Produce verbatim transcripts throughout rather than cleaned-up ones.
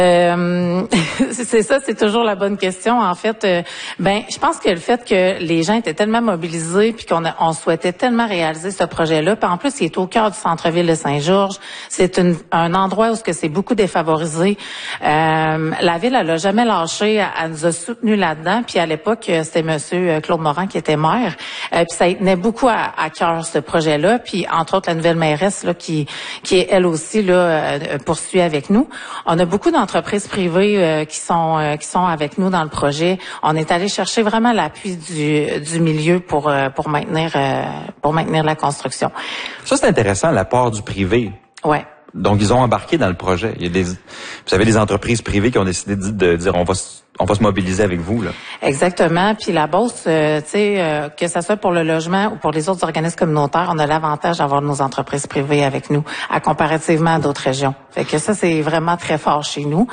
Euh, c'est ça, c'est toujours la bonne question. En fait, euh, ben, je pense que le fait que les gens étaient tellement mobilisés, puis qu'on a, on souhaitait tellement réaliser ce projet-là, puis en plus, il est au cœur du centre-ville de Saint-Georges. C'est une, un endroit où ce que c'est beaucoup défavorisé. Euh, la ville, elle a jamais lâché, elle, elle nous a soutenus là-dedans. Puis à l'époque, c'était Monsieur Claude Morin qui était maire. Euh, puis ça y tenait beaucoup à, à cœur ce projet-là. Puis entre autres, la nouvelle mairesse là, qui, qui est elle aussi là euh, poursuit avec nous. On a beaucoup d'entreprises entreprises privées euh, qui sont euh, qui sont avec nous dans le projet. On est allé chercher vraiment l'appui du du milieu pour euh, pour maintenir euh, pour maintenir la construction. Ça c'est intéressant, l'apport du privé. Ouais. Donc ils ont embarqué dans le projet. Il y a des, vous savez, des entreprises privées qui ont décidé de, de dire on va on va se mobiliser avec vous là. Exactement. Puis la Beauce, euh, tu sais, euh, que ça soit pour le logement ou pour les autres organismes communautaires, on a l'avantage d'avoir nos entreprises privées avec nous, à comparativement à d'autres régions. Fait que ça, c'est vraiment très fort chez nous.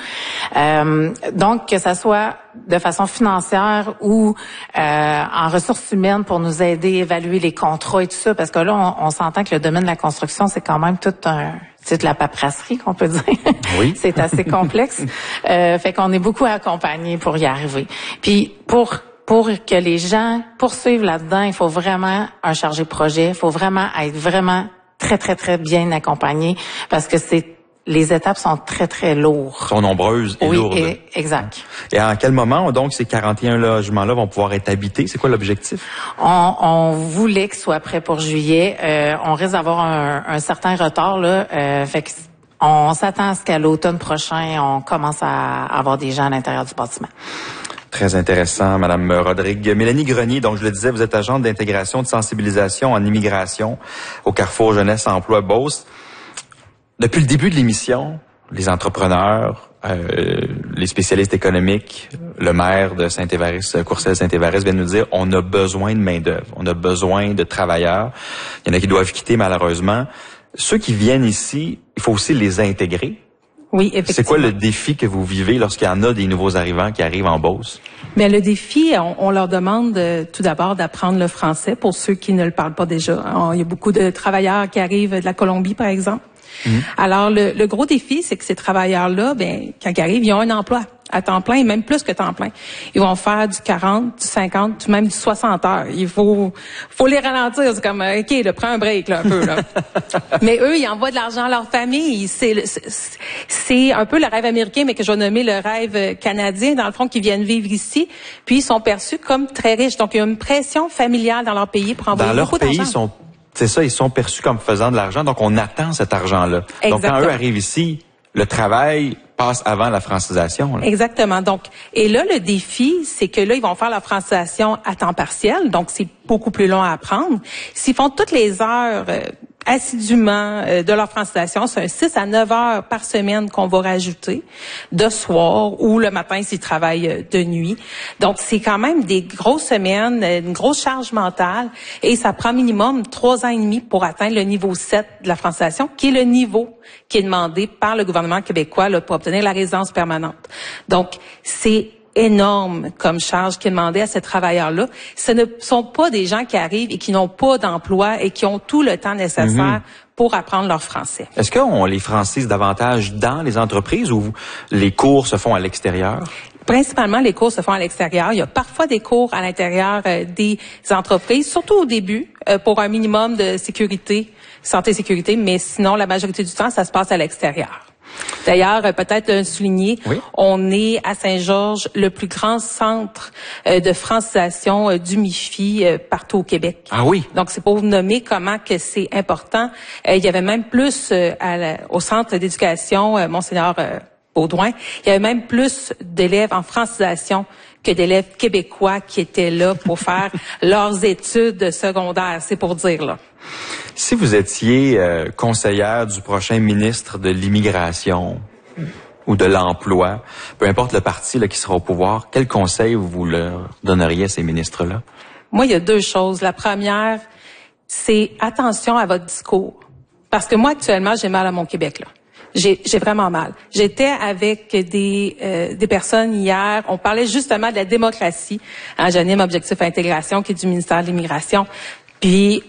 Euh, donc, que ça soit de façon financière ou euh, en ressources humaines pour nous aider, évaluer les contrats et tout ça, parce que là, on, on s'entend que le domaine de la construction, c'est quand même tout un... c'est de la paperasserie qu'on peut dire. Oui. C'est assez complexe. Euh, fait qu'on est beaucoup accompagnés pour y arriver. Puis pour pour que les gens poursuivent là-dedans, il faut vraiment un chargé de projet. Il faut vraiment être vraiment très très très bien accompagné parce que c'est les étapes sont très très lourdes. Sont nombreuses et oui, lourdes. Oui, exact. Et à quel moment donc ces quarante et un logements-là vont pouvoir être habités? C'est quoi l'objectif? On, on voulait qu'ils soient prêts pour juillet. Euh, on risque d'avoir un, un certain retard là. Euh, fait que on s'attend à ce qu'à l'automne prochain, on commence à avoir des gens à l'intérieur du bâtiment. Très intéressant, Madame Rodrigue. Mélanie Grenier, donc je le disais, vous êtes agente d'intégration, de sensibilisation en immigration au Carrefour Jeunesse Emploi Beauce. Depuis le début de l'émission, les entrepreneurs, euh, les spécialistes économiques, le maire de Saint-Évariste, Courcelles-Saint-Évariste vient nous dire on a besoin de main-d'œuvre, on a besoin de travailleurs. Il y en a qui doivent quitter malheureusement. Ceux qui viennent ici, il faut aussi les intégrer. Oui, effectivement. C'est quoi le défi que vous vivez lorsqu'il y en a des nouveaux arrivants qui arrivent en Beauce? Bien, le défi, on, on leur demande euh, tout d'abord d'apprendre le français pour ceux qui ne le parlent pas déjà. On, il y a beaucoup de travailleurs qui arrivent de la Colombie, par exemple. Mmh. Alors, le, le gros défi, c'est que ces travailleurs-là, ben, quand ils arrivent, ils ont un emploi à temps plein et même plus que temps plein. Ils vont faire du quarante, du cinquante, même du soixante heures. Il faut faut les ralentir. C'est comme, OK, là, prends un break là, un peu. Là. Mais eux, ils envoient de l'argent à leur famille. C'est, c'est, c'est un peu le rêve américain, mais que je vais nommer le rêve canadien, dans le fond, qui viennent vivre ici. Puis, ils sont perçus comme très riches. Donc, il y a une pression familiale dans leur pays pour envoyer beaucoup d'argent. Dans leur pays, ils sont, c'est ça, ils sont perçus comme faisant de l'argent. Donc, on attend cet argent-là. Exactement. Donc, quand eux arrivent ici, le travail passe avant la francisation. Là. Exactement. Donc, et là, le défi, c'est que là, ils vont faire la francisation à temps partiel. Donc, c'est beaucoup plus long à apprendre. S'ils font toutes les heures euh, assidûment euh, de leur francisation, c'est un six à neuf heures par semaine qu'on va rajouter, de soir ou le matin s'ils travaillent de nuit. Donc, c'est quand même des grosses semaines, une grosse charge mentale, et ça prend minimum trois ans et demi pour atteindre le niveau sept de la francisation, qui est le niveau qui est demandé par le gouvernement québécois là, pour obtenir la résidence permanente. Donc, c'est énorme comme charge qui est demandée à ces travailleurs-là. Ce ne sont pas des gens qui arrivent et qui n'ont pas d'emploi et qui ont tout le temps nécessaire mm-hmm. pour apprendre leur français. Est-ce qu'on les francise davantage dans les entreprises ou les cours se font à l'extérieur? Principalement, les cours se font à l'extérieur. Il y a parfois des cours à l'intérieur euh, des entreprises, surtout au début, euh, pour un minimum de sécurité, santé-sécurité, mais sinon, la majorité du temps, ça se passe à l'extérieur. D'ailleurs, peut-être le souligner, oui. On est à Saint-Georges, le plus grand centre euh, de francisation euh, du M I F I euh, partout au Québec. Ah oui. Donc, c'est pour vous nommer comment que c'est important. Euh, il y avait même plus euh, à la, au centre d'éducation euh, Monseigneur euh, Baudouin, il y avait même plus d'élèves en francisation que d'élèves québécois qui étaient là pour faire leurs études secondaires. C'est pour dire là. Si vous étiez euh, conseillère du prochain ministre de l'Immigration mm. ou de l'Emploi, peu importe le parti là, qui sera au pouvoir, quel conseil vous leur donneriez à ces ministres-là? Moi, il y a deux choses. La première, c'est attention à votre discours. Parce que moi, actuellement, j'ai mal à mon Québec, là. J'ai, j'ai vraiment mal. J'étais avec des euh, des personnes hier. On parlait justement de la démocratie. Hein, j'anime Objectif Intégration, qui est du ministère de l'Immigration. Puis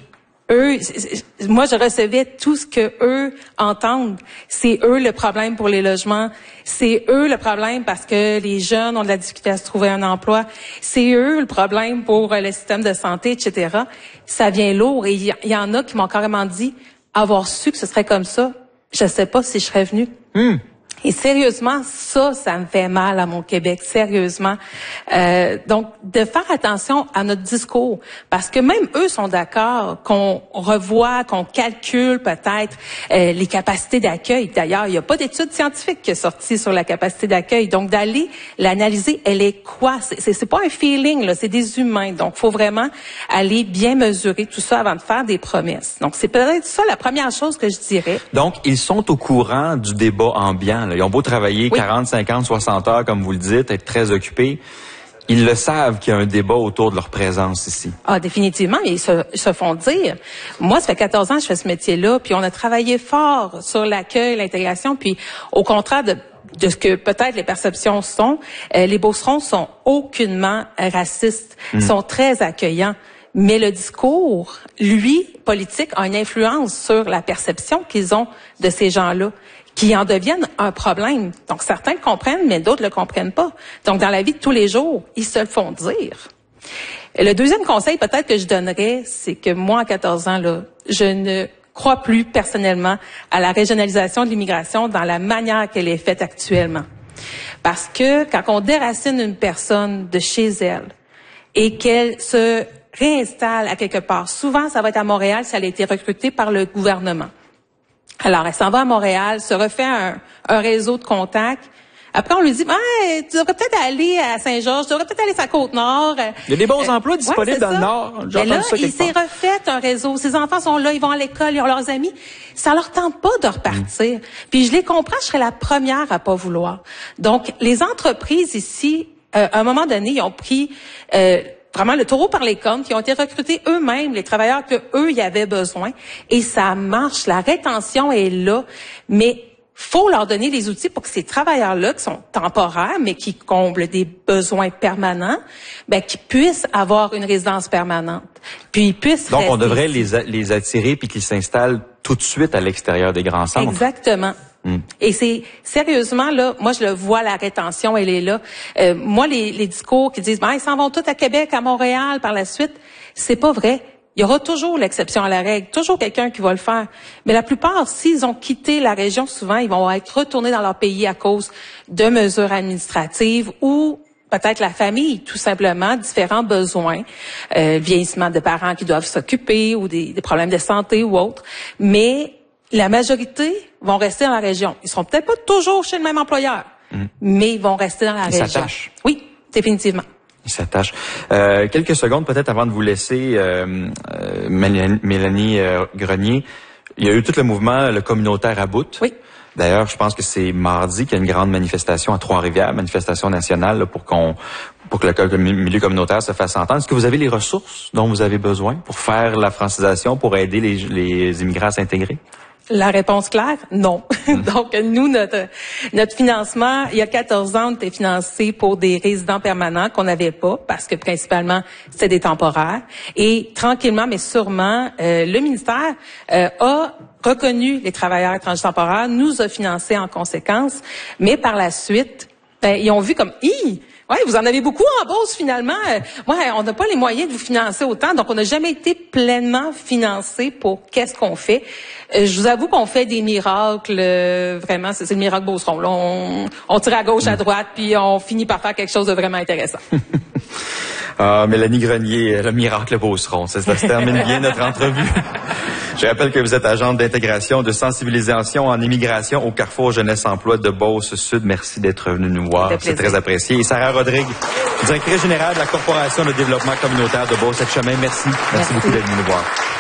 eux, moi, je recevais tout ce que eux entendent. C'est eux le problème pour les logements. C'est eux le problème parce que les jeunes ont de la difficulté à se trouver un emploi. C'est eux le problème pour le système de santé, et cetera. Ça vient lourd. Et il y, y en a qui m'ont carrément dit, avoir su que ce serait comme ça, je sais pas si je serais venue. Mm. Et sérieusement, ça, ça me fait mal à mon Québec, sérieusement. Euh, donc, de faire attention à notre discours, parce que même eux sont d'accord qu'on revoie, qu'on calcule peut-être euh, les capacités d'accueil. D'ailleurs, il n'y a pas d'étude scientifique qui est sortie sur la capacité d'accueil. Donc, d'aller l'analyser, elle est quoi? C'est, c'est, c'est pas un feeling, là, c'est des humains. Donc, faut vraiment aller bien mesurer tout ça avant de faire des promesses. Donc, c'est peut-être ça la première chose que je dirais. Donc, ils sont au courant du débat ambiant. Ils ont beau travailler oui. quarante, cinquante, soixante heures, comme vous le dites, être très occupés. Ils le savent qu'il y a un débat autour de leur présence ici. Ah, définitivement, ils se, ils se font dire. Moi, ça fait quatorze ans que je fais ce métier-là, puis on a travaillé fort sur l'accueil, l'intégration, puis au contraire de de ce que peut-être les perceptions sont, euh, les Beaucerons sont aucunement racistes, mmh. sont très accueillants. Mais le discours, lui, politique, a une influence sur la perception qu'ils ont de ces gens-là, qui en deviennent un problème. Donc, certains le comprennent, mais d'autres le comprennent pas. Donc, dans la vie de tous les jours, ils se le font dire. Et le deuxième conseil, peut-être, que je donnerais, c'est que moi, à quatorze ans, là, je ne crois plus personnellement à la régionalisation de l'immigration dans la manière qu'elle est faite actuellement. Parce que quand on déracine une personne de chez elle et qu'elle se réinstalle à quelque part, souvent, ça va être à Montréal si elle a été recrutée par le gouvernement. Alors, elle s'en va à Montréal, se refait un, un réseau de contacts. Après, on lui dit, hey, tu devrais peut-être aller à Saint-Georges, tu devrais peut-être aller à la Côte-Nord. Il y a des bons emplois euh, disponibles ouais, dans ça. Le Nord. Et là, il s'est refait un réseau. Ses enfants sont là, ils vont à l'école, ils ont leurs amis. Ça leur tente pas de repartir. Mmh. Puis je les comprends, je serais la première à pas vouloir. Donc, les entreprises ici, euh, à un moment donné, ils ont pris... Euh, vraiment le taureau par les cornes, qui ont été recrutés eux-mêmes, les travailleurs que eux y avaient besoin. Et ça marche, la rétention est là, mais faut leur donner les outils pour que ces travailleurs-là, qui sont temporaires, mais qui comblent des besoins permanents, ben, qu'ils puissent avoir une résidence permanente. Puis ils puissent Donc, rester. on devrait les, les attirer puis qu'ils s'installent tout de suite à l'extérieur des grands centres. Exactement. Hum. Et c'est sérieusement là, moi je le vois, la rétention, elle est là. Euh, moi les, les discours qui disent ben ils s'en vont tous à Québec, à Montréal par la suite, c'est pas vrai. Il y aura toujours l'exception à la règle, toujours quelqu'un qui va le faire. Mais la plupart, s'ils ont quitté la région, souvent ils vont être retournés dans leur pays à cause de mesures administratives ou peut-être la famille, tout simplement, différents besoins, euh, vieillissement de parents qui doivent s'occuper ou des, des problèmes de santé ou autres. Mais la majorité vont rester dans la région. Ils seront peut-être pas toujours chez le même employeur, mmh. mais ils vont rester dans la ils région. Ils s'attachent. Oui, définitivement. Ils s'attachent. Euh, quelques secondes peut-être avant de vous laisser, euh, euh, Mélanie, Mélanie euh, Grenier. Il y a eu tout le mouvement, le communautaire à bout. Oui. D'ailleurs, je pense que c'est mardi qu'il y a une grande manifestation à Trois-Rivières, manifestation nationale, là, pour qu'on, pour que le milieu communautaire se fasse entendre. Est-ce que vous avez les ressources dont vous avez besoin pour faire la francisation, pour aider les, les immigrants à s'intégrer? La réponse claire, non. Donc, nous, notre notre financement, il y a quatorze ans, on était financé pour des résidents permanents qu'on n'avait pas, parce que principalement, c'était des temporaires. Et tranquillement, mais sûrement, euh, le ministère euh, a reconnu les travailleurs étrangers temporaires, nous a financé en conséquence, mais par la suite, ben, ils ont vu comme « Hi! Ouais, vous en avez beaucoup en Beauce, finalement. Euh, ouais, on n'a pas les moyens de vous financer autant, donc on n'a jamais été pleinement financé pour qu'est-ce qu'on fait. Euh, je vous avoue qu'on fait des miracles, euh, vraiment, c'est, c'est le miracle Beauceron. Là, on, on tire à gauche, à droite, puis on finit par faire quelque chose de vraiment intéressant. Ah, Mélanie Grenier, le miracle Beauceron, ça, ça se termine bien notre entrevue. Je rappelle que vous êtes agente d'intégration, de sensibilisation en immigration au Carrefour Jeunesse Emploi de Beauce-Sud. Merci d'être venu nous voir. C'est très apprécié. Et Sarah Rodrigue, directrice générale de la Corporation de développement communautaire de Beauce-Chemin. Merci. Merci. Merci beaucoup d'être venu nous voir.